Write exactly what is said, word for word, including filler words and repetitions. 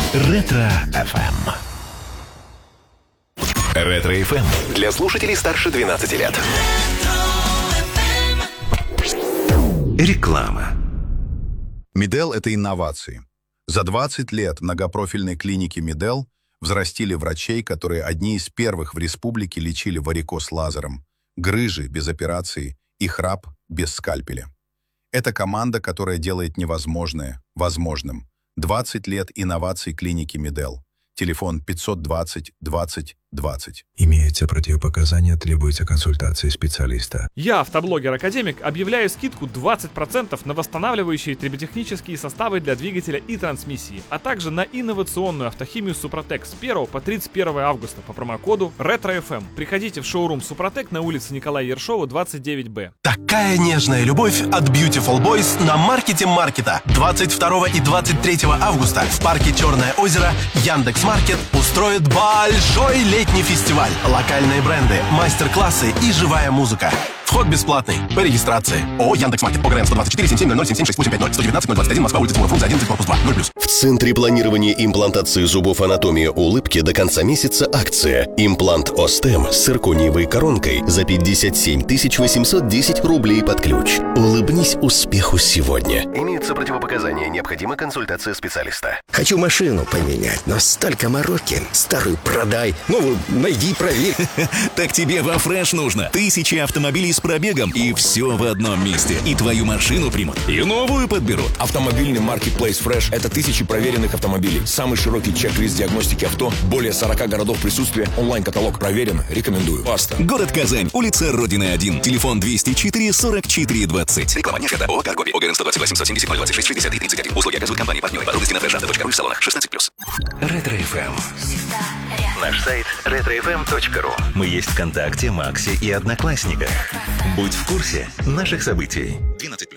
Ретро-эф эм. Ретро-эф эм для слушателей старше двенадцати лет. Реклама. Медел – это инновации. За двадцать лет многопрофильной клиники Медел взрастили врачей, которые одни из первых в республике лечили варикоз лазером, грыжи без операции и храп без скальпеля. Это команда, которая делает невозможное возможным. двадцать лет инноваций клиники Медел. Телефон пятьсот двадцать двадцать двадцать. Имеются противопоказания, требуется консультация специалиста. Я, автоблогер-академик, объявляю скидку двадцать процентов на восстанавливающие триботехнические составы для двигателя и трансмиссии, а также на инновационную автохимию Супротек с первого по тридцать первое августа по промокоду ретро-эф эм. Приходите в шоурум Супротек на улице Николая Ершова, двадцать девять бэ. Такая нежная любовь от Beautiful Boys на маркете маркета. двадцать второго и двадцать третьего августа в парке Черное озеро Яндекс.Маркет устроит большой летний фестиваль. Локальные бренды, мастер-классы и живая музыка. Вход бесплатный. По регистрации. ООО «Яндекс.Маркет». ОГРН сто двадцать четыре семь семь ноль ноль семь семь шесть восемь пять ноль. сто девятнадцать ноль двадцать один. Москва, улица Тимура Фрунзе, одиннадцать, корпус два. ноль плюс. В Центре планирования и имплантации зубов «Анатомия улыбки» до конца месяца акция. Имплант Остем с циркониевой коронкой за пятьдесят семь тысяч восемьсот десять рублей под ключ. Улыбнись успеху сегодня. Имеются противопоказания. Необходима консультация специалиста. Хочу машину поменять, но столько мороки. Старую продай, новую найди, проверь. Так тебе во Фреш нужно. Тысячи автомобилей с пробегом и все в одном месте. И твою машину примут, и новую подберут. Автомобильный маркетплейс Fresh — это тысячи проверенных автомобилей. Самый широкий чек-лист диагностики авто, более сорока городов присутствия, онлайн-каталог проверен. Рекомендую. Паста. Город Казань, улица Родины один, телефон двести четыре сорок четыре двадцать. Реклама не ООО «Каргоби». ОГРН сто двадцать восемь семьдесят ноль двадцать шесть шестьдесят три тридцать один. Услуги оказывают компания партнеры. Подробности на фрешавто точка ру в салонах шестнадцать плюс. Ретро-эф эм. Наш сайт ретро эф эм точка ру. Мы есть ВКонтакте, Максе и Одноклассниках. Будь в курсе наших событий. двенадцать